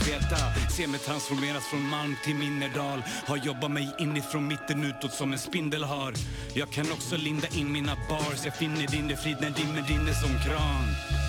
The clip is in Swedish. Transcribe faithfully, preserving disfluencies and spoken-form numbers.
veta. Se mig transformeras från Malm till Minnerdal. Har jobbat mig inifrån mitten utåt som en spindel har. Jag kan också linda in mina bars. Jag finner din frid när dimmer rinner som kran.